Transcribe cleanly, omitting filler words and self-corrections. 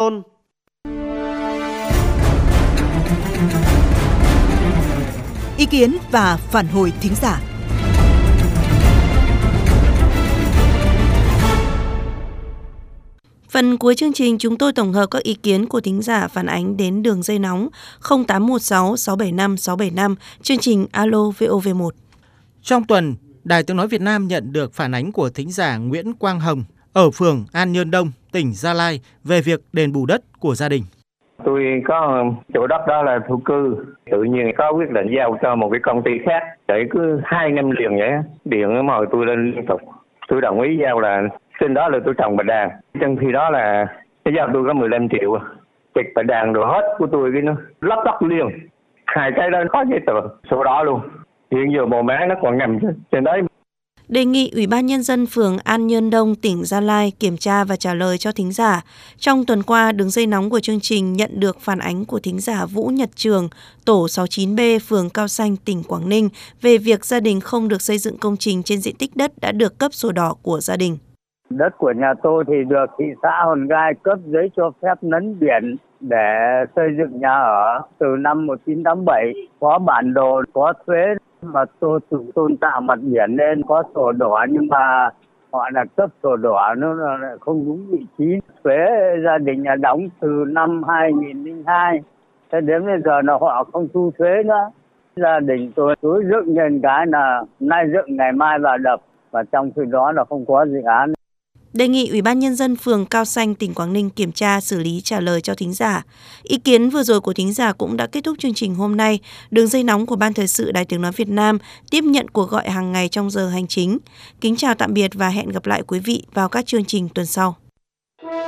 thôn. Ý kiến và phản hồi thính giả. Phần cuối chương trình, chúng tôi tổng hợp các ý kiến của thính giả phản ánh đến đường dây nóng 0816 675 675, chương trình Alo VOV1. Trong tuần, Đài Tiếng nói Việt Nam nhận được phản ánh của thính giả Nguyễn Quang Hồng ở phường An Nhơn Đông, tỉnh Gia Lai về việc đền bù đất của gia đình. Tôi có chỗ đất đó là thổ cư, tự nhiên có quyết định giao cho một cái công ty khác, để cứ 2 năm liền vậy, điện nó mời tôi lên liên tục. Tôi đồng ý giao là trên đó là tôi trồng bạch đàn, trong khi đó là cái giao tôi có 15 triệu, chặt bạch đàn rồi hết của tôi cái nó lắp đất liền, 2 cái đó có giấy tờ sổ đỏ luôn. Hiện giờ bộ máy nó còn nằm trên đấy. Đề nghị Ủy ban Nhân dân phường An Nhơn Đông, tỉnh Gia Lai kiểm tra và trả lời cho thính giả. Trong tuần qua, đường dây nóng của chương trình nhận được phản ánh của thính giả Vũ Nhật Trường, tổ 69B, phường Cao Xanh, tỉnh Quảng Ninh về việc gia đình không được xây dựng công trình trên diện tích đất đã được cấp sổ đỏ của gia đình. Đất của nhà tôi thì được thị xã Hòn Gai cấp giấy cho phép lấn biển để xây dựng nhà ở từ năm 1987, có bản đồ, có thuế. Mà tôi tự tôn tạo mặt biển nên có sổ đỏ, nhưng mà họ là cấp sổ đỏ nó là không đúng vị trí. Thuế gia đình là đóng từ năm 2002, thế đến bây giờ là họ không thu thuế nữa. Gia đình tôi cứ dựng nhân cái là nay dựng ngày mai vào đập, và trong khi đó là không có dự án. Đề nghị Ủy ban Nhân dân phường Cao Xanh, tỉnh Quảng Ninh kiểm tra, xử lý, trả lời cho thính giả. Ý kiến vừa rồi của thính giả cũng đã kết thúc chương trình hôm nay. Đường dây nóng của Ban Thời sự Đài Tiếng nói Việt Nam tiếp nhận cuộc gọi hàng ngày trong giờ hành chính. Kính chào tạm biệt và hẹn gặp lại quý vị vào các chương trình tuần sau.